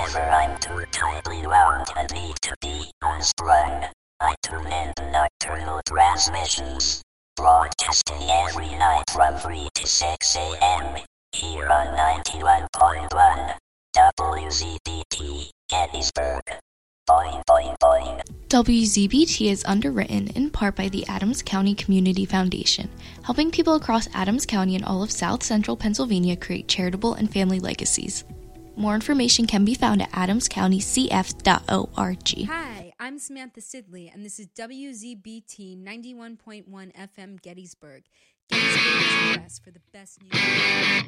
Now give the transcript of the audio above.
Whenever I'm too tightly wound and need to be unsprung, I tune in to Nocturnal Transmissions, broadcasting every night from 3 to 6 a.m. here on 91.1 WZBT Gettysburg. Boing, boing, boing. WZBT is underwritten in part by the Adams County Community Foundation, helping people across Adams County and all of South Central Pennsylvania create charitable and family legacies. More information can be found at adamscountycf.org. Hi, I'm Samantha Sidley, and this is WZBT 91.1 FM Gettysburg. Gettysburg is the best for the best news.